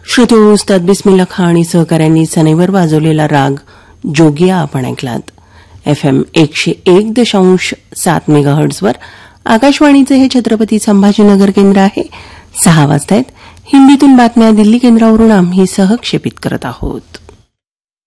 श्रोते उस्ताद बिस्मिल्ला खान आणि सहकाऱ्यांनी सनईवर वाजवलेला राग जोगिया आपण ऐकलात. FM 101.7 मेगाहर्ट्झवर आकाशवाणीचे हे छत्रपती संभाजीनगर केंद्र आहे. 6 वाजतायत. हिंदीतून बातम्या दिल्ली केंद्रावरून आम्ही सहक्षेपित करत आहोत.